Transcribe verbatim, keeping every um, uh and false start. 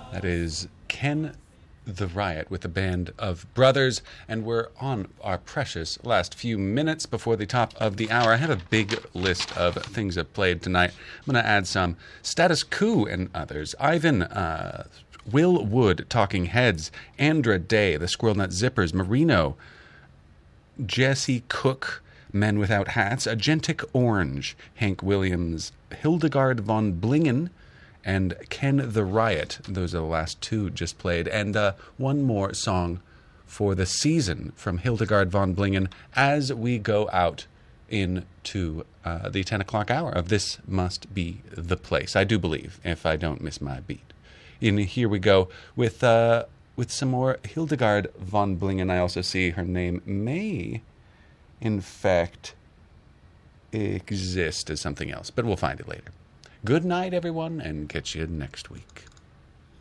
That is Ken the Riot with a band of brothers, and we're on our precious last few minutes before the top of the hour. I have a big list of things I've played tonight. I'm going to add some Status Quo and others. Ivan, uh, Will Wood, Talking Heads, Andra Day, The Squirrel Nut Zippers, Marino, Jesse Cook, Men Without Hats, Agentic Orange, Hank Williams, Hildegard von Blingen, and Ken the Riot. Those are the last two just played. And uh, one more song for the season from Hildegard von Blingen as we go out into uh, the ten o'clock hour of This Must Be the Place. I do believe, if I don't miss my beat. And here we go with uh, with some more Hildegard von Blingen. I also see her name may, in fact, exist as something else, but we'll find it later. Good night, everyone, and catch you next week.